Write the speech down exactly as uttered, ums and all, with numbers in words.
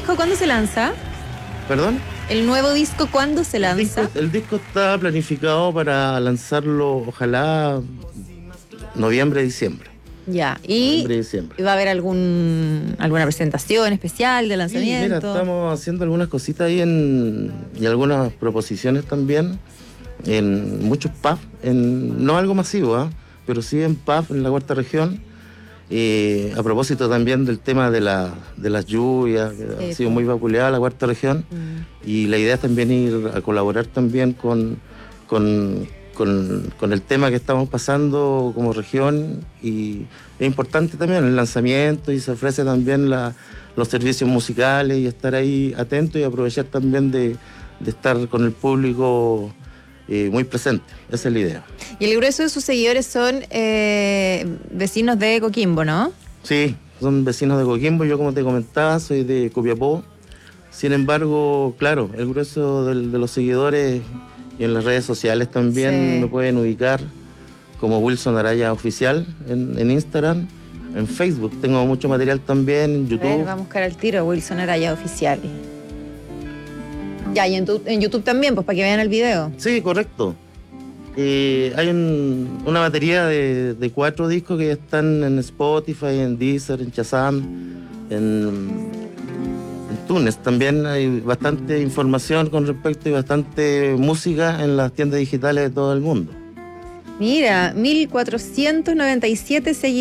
disco cuándo se lanza? ¿Perdón? ¿El nuevo disco cuándo se lanza? El disco, el disco está planificado para lanzarlo, ojalá, noviembre, diciembre. Ya, y Noviembre, diciembre. ¿va a haber algún alguna presentación especial de Sí, lanzamiento? mira, estamos haciendo algunas cositas ahí en, y algunas proposiciones también en muchos pubs, en, no algo masivo, ¿eh? Pero sí en pubs en la cuarta región. Eh, a propósito también del tema de, la, de las lluvias, que Sí, ha sido pues. muy vapuleada la cuarta región, Mm. y la idea es también ir a colaborar también con, con, con, con el tema que estamos pasando como región, y es importante también el lanzamiento, y se ofrece también la, los servicios musicales y estar ahí atento y aprovechar también de, de estar con el público eh, muy presente. Esa es la idea. Y el grueso de sus seguidores son eh, vecinos de Coquimbo, ¿no? Sí, son vecinos de Coquimbo. Yo, como te comentaba, soy de Copiapó. Sin embargo, claro, el grueso del, de los seguidores y en las redes sociales también Sí. me pueden ubicar como Wilson Araya Oficial en, en Instagram, en Facebook. Tengo mucho material también, en YouTube. A ver, vamos a buscar al tiro, Wilson Araya Oficial. Ya, y en, tu, en YouTube también, pues para que vean el video. Sí, correcto. Eh, hay un, una batería de, de cuatro discos que están en Spotify, en Deezer, en Shazam, en, en Tunes. También hay bastante información con respecto y bastante música en las tiendas digitales de todo el mundo. Mira, mil cuatrocientos noventa y siete seguidores.